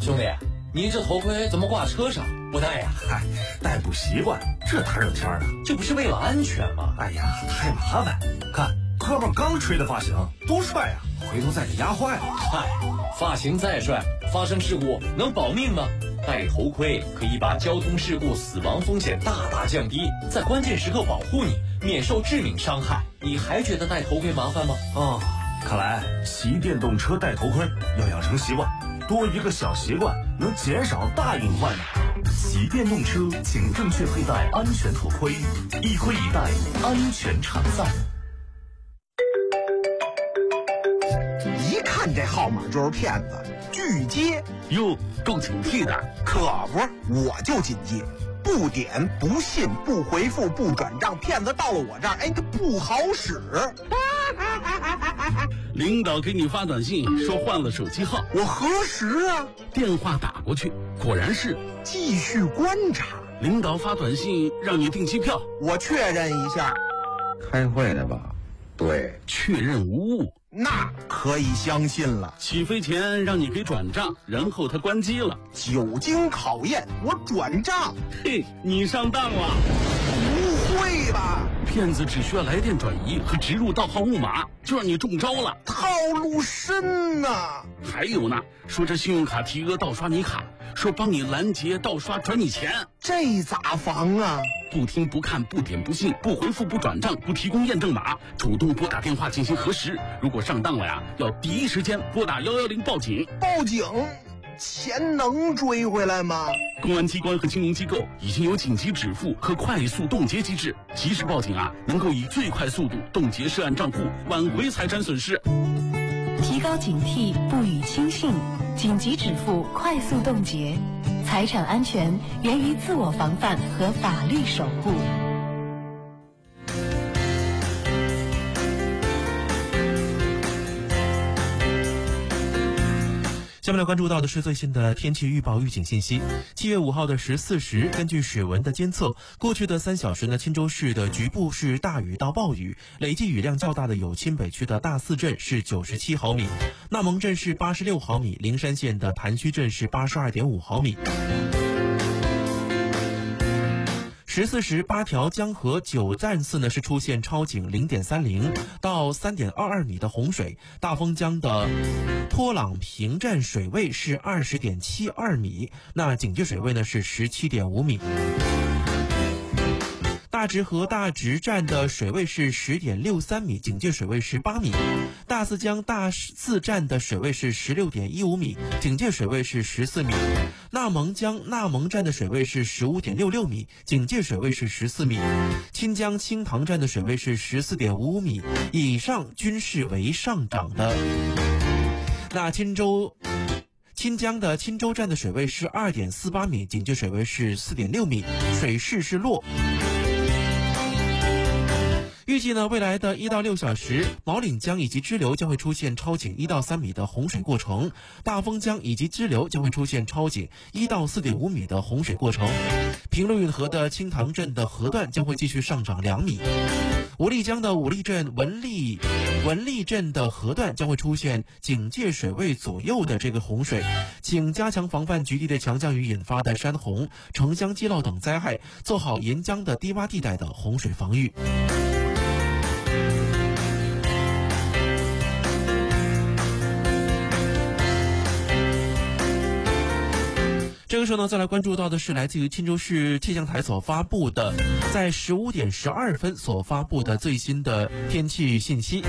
兄弟，你这头盔怎么挂车上不戴呀？ 嗨，戴不习惯，这大热天的， 这不是为了安全吗？ 哎呀，太麻烦。看，哥们刚吹的发型多帅呀，回头再给压坏了。 嗨，发型再帅，发生事故能保命吗？戴头盔可以把交通事故死亡风险大大降低，在关键时刻保护你，免受致命伤害。你还觉得戴头盔麻烦吗？ 看来骑电动车戴头盔要养成习惯，多一个小习惯能减少大隐患呢。 骑电动车请正确佩戴安全头盔，一盔一戴，安全常在。 一看这号码就是骗子，拒接。 哟，够警惕的。 可不，我就紧接。不点、不信、不回复、不转账，骗子到了我这儿，他不好使。 领导给你发短信说换了手机号， 我核实啊， 电话打过去，果然是。 继续观察。 领导发短信让你订机票， 我确认一下。 开会的吧？对， 确认无误， 那可以相信了。 起飞前让你给转账，然后他关机了。 久经考验，我转账。 嘿，你上当了。 不会吧？ 骗子只需要来电转移和植入盗号木马，就让你中招了。 套路深呐！ 还有呢，说这信用卡提额盗刷你卡，说帮你拦截盗刷转你钱， 这咋防啊？ 不听不看不点不信不回复不转账不提供验证码，主动拨打电话进行核实。如果上当了呀，要第一时间拨打110报警。 报警？钱能追回来吗？ 公安机关和金融机构已经有紧急止付和快速冻结机制，及时报警啊，能够以最快速度冻结涉案账户，挽回财产损失。 提高警惕，不予轻信，紧急止付，快速冻结。财产安全源于自我防范和法律守护。 下面来关注到的是最新的天气预报预警信息。7月5号的14时，根据水文的监测，过去的3小时呢，钦州市的局部是大雨到暴雨，累计雨量较大的有钦北区的大寺镇是97毫米，纳蒙镇是86毫米，灵山县的潭区镇是82.5毫米。14时8条江河9站次呢是出现超警0.30到3.22米的洪水，大丰江的托朗平站水位是20.72米，那警戒水位呢是17.5米。大直河大直站的水位是10.63米，警戒水位是8米。大泗江大泗站的水位是16.15米，警戒水位是14米。纳蒙江纳蒙站的水位是15.66米，警戒水位是14米。钦江清塘站的水位是14.55米，以上均是为上涨的。那钦江的钦州站的水位是2.48米，警戒水位是4.6米，水势是弱。预计呢，未来的1到6小时，毛岭江以及支流将会出现超警1到3米的洪水过程，大丰江以及支流将会出现超警1到4.5米的洪水过程，平陆运河的清塘镇的河段将会继续上涨2米，武力江的武力镇文力镇的河段将会出现警戒水位左右的这个洪水，请加强防范局地的强降雨引发的山洪、城乡积涝等灾害，做好沿江的低洼地带的洪水防御。这个时候呢，再来关注到的是来自于钦州市气象台所发布的，在15点12分所发布的最新的天气信息。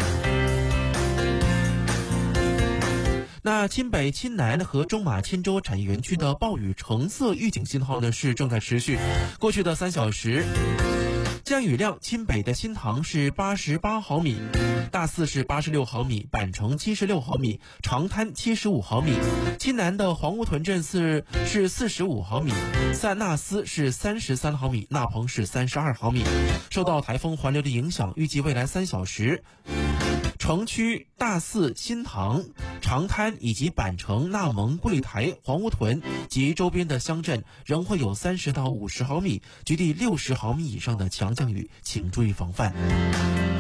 那钦北、钦南和中马钦州产业园区的暴雨橙色预警信号呢是正在持续。过去的3小时，降雨量，钦北的新塘是88毫米，大泗是86毫米，板城76毫米，长滩75毫米，钦南的黄屋屯镇是45毫米，塞纳斯是33毫米，纳鹏是32毫米。受到台风环流的影响，预计未来3小时，城区大泗、新塘、长滩以及板城、纳蒙、桂台、黄屋屯及周边的乡镇仍会有30到50毫米，局地60毫米以上的强降雨，请注意防范。